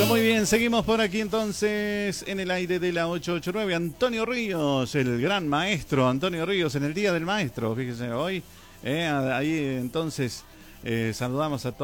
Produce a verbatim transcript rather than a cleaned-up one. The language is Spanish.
Bueno, muy bien, seguimos por aquí entonces en el aire de la ocho ocho nueve. Antonio Ríos, el gran maestro Antonio Ríos, en el Día del Maestro, fíjese, hoy, eh, ahí entonces eh, saludamos a todos.